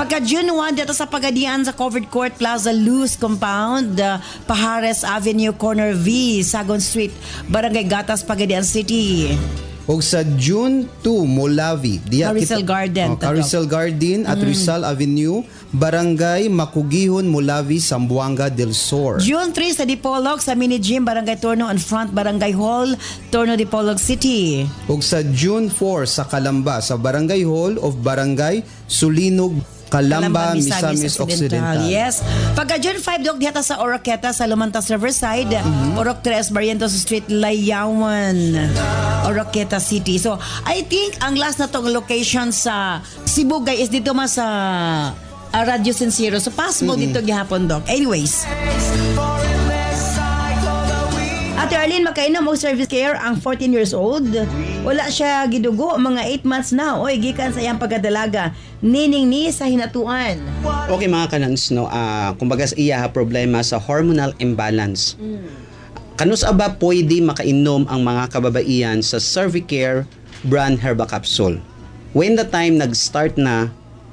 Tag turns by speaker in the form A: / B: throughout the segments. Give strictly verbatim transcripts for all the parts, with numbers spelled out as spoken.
A: Pagka June one, dito sa Pagadian sa Covered Court Plaza Luz Compound, uh, Pajares Avenue, Corner V, Sagon Street, Barangay Gatas, Pagadian City.
B: O sa June two, Molavi. Diya
A: Carousel
B: kita-
A: Garden.
B: Oh, Carousel Garden at
A: Mm.
B: Rizal Avenue, Barangay Makugihon, Molavi, Zamboanga del Sur.
A: June three sa Dipolog, sa Mini Gym, Barangay Torno and Front, Barangay Hall, Torno, Dipolog City.
B: O sa June four, sa Calamba, sa Barangay Hall of Barangay Sulinog, Calamba, Misamis Occidental.
A: Yes. Pagka June five, dok, dihata sa Oroqueta, sa Lumantas Riverside, mm-hmm. Oroc tres, Barrientos Street, Layawan, Oroqueta City. So, I think ang last na tong location sa Cebu, guys, is dito mas sa uh, Radio Sincero. So, possible mm-hmm. dito gihapon, dok. Anyways. Ate Arlene, makainom og service care ang fourteen years old. Wala siya gidugo, mga eight months na. Oy, gikan sa iyang pagkadalaga. Nining ni sa hinatuan.
C: Okay mga kanans, no, uh, kumbaga sa iya problema sa hormonal imbalance. Mm. Kanus aba pwede makainom ang mga kababaihan sa Cervicare brand Herba Capsule. When the time nag-start na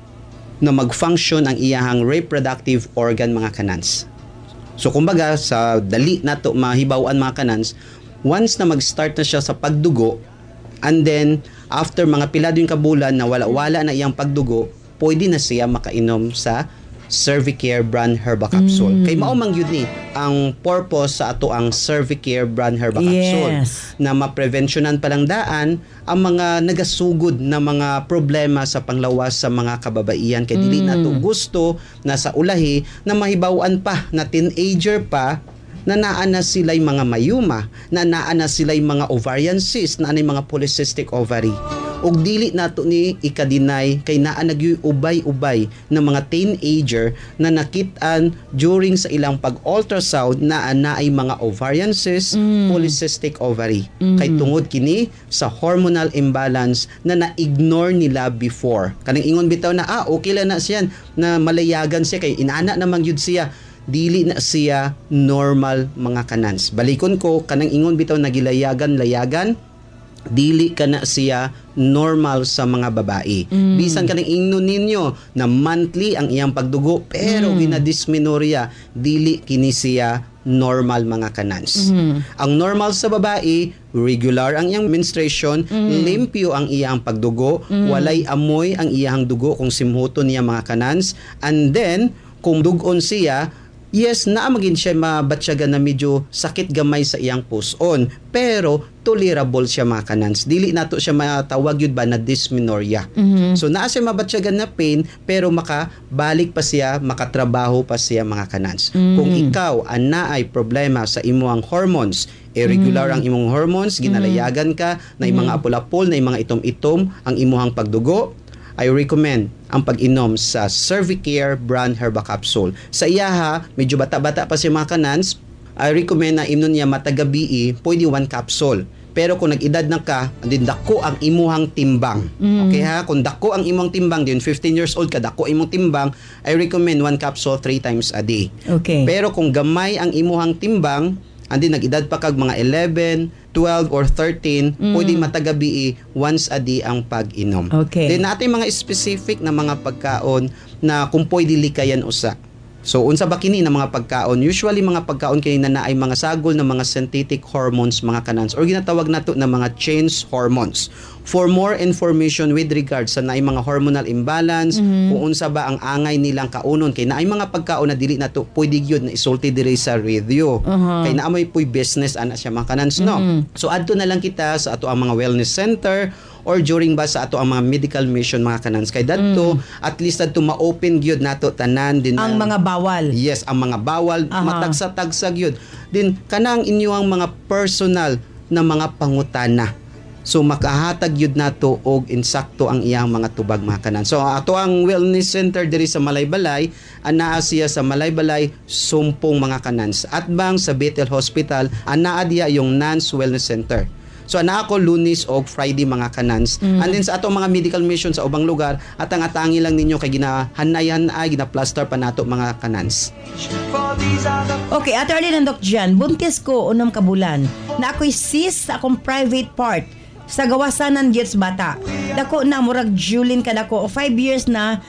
C: na mag-function ang iyahang reproductive organ mga kanans. So kumbaga sa dali na to mahibawan mga kanans, once na mag-start na siya sa pagdugo, and then after mga pilado yung kabulan na wala-wala na iyang pagdugo, pwede na siya makainom sa Cervicare brand Herba Capsule. Mm. Kay mao man gyud ni ang purpose sa ato ang Cervicare brand Herba Capsule,
A: yes,
C: na ma-preventionan palang daan ang mga nagasugod na mga problema sa panglawas sa mga kababaihan. Kay dili mm. nato gusto na sa ulahi na mahibaw-an pa na teenager pa na naa na sila'y mga mayuma, na naa na sila'y mga ovarian cyst, na anay mga polycystic ovary. Og dili nato ni ikadinay kay naa nagyubay-ubay ng mga teenager na nakitaan during sa ilang pag-ultrasound na naay mga ovarian cyst, mm. polycystic ovary. Mm. Kay tungod kini sa hormonal imbalance na na-ignore nila before. Kanang ingon bitaw na ah okay lang na siya na malayagan siya kay inana naman yun siya. Dili na siya normal mga kanans. Balikon ko kanang ingon bitaw nagilayagan-layagan, dili ka na siya normal sa mga babae. Mm. Bisan ka ng ingnon ninyo na monthly ang iyang pagdugo pero mm. ginadysmenorrhea, dili kini siya normal mga kanans. Mm. Ang normal sa babae, regular ang iyang menstruation, mm. limpyo ang iyang pagdugo, mm. walay amoy ang iyang dugo kung simhuton niya mga kanans, and then kung dugon siya, yes, naamagin siya mabatsyagan na medyo sakit gamay sa iyang puson. Pero, tolerable siya mga kanans. Dili nato siya matawag yun ba na dysmenorrhea. Mm-hmm. So, naa siya mabatsyagan na pain, pero makabalik pa siya, makatrabaho pa siya mga kanans. Mm-hmm. Kung ikaw, ana ay problema sa imuang hormones, irregular mm-hmm. ang imong hormones, ginalayagan ka, na yung mga apol-apol, na yung mga itom-itom, ang imuhang pagdugo, I recommend ang pag-inom sa Cervicare brand Herba Capsule. Sa iyaha, medyo bata-bata pa si mga kanans, I recommend na inom niya matagabi, pwede one capsule. Pero kung nag-edad na ka, din dako ang imuhang timbang. Mm. Okay ha? Kung dako ang imong timbang, din fifteen years old ka, dako imong timbang, I recommend one capsule three times a day.
A: Okay.
C: Pero kung gamay ang imuhang timbang, andi nag-edad pa kag mga eleven, twelve or thirteen, mm. pwede matagabi once a day ang pag-inom.
A: Okay.
C: Then natin mga specific na mga pagkaon na kung pwede likayan usa. So unsa ba kini na mga pagkaon? Usually mga pagkaon kini na naay mga sagol na mga synthetic hormones mga kanans or ginatawag nato na mga change hormones. For more information with regards sa naay mga hormonal imbalance, mm-hmm. kung unsa ba ang angay nilang kaunon kay naay mga pagkaon na dili nato pwede gyud na isulti diri sa radio. Uh-huh. Kay naamoy puy business ana siya mga kanans no. Mm-hmm. So adto na lang kita sa ato ang mga wellness center or during ba sa ato ang mga medical mission mga kanans kay dadto mm. at least dadto ma-open gyud nato tanan din
A: ang mga bawal.
C: Yes, ang mga bawal uh-huh. matagsa-tagsa gyud. Din kanang inyong mga personal na mga pangutana. So makahatag yun nato og insakto ang iyang mga tubag mga kanan. So ato ang wellness center diri sa Malaybalay, anaa siya sa Malaybalay Sumpong mga kanans. At bang sa Bethel Hospital, anaa diya yung Nance Wellness Center. So ana ako Lunes o Friday mga kanans. Mm. And then sa atong mga medical mission sa ubang lugar, at ang atangi lang ninyo kay ginahanay-hanay, gina-plaster pa nato mga kanans.
A: Okay, Ate Arlene and Doc Jan, buntis ko unom ka bulan na ako'y sis sa akong private part sa gawasanan gets bata. Dako na murag Julin ka dako o five years na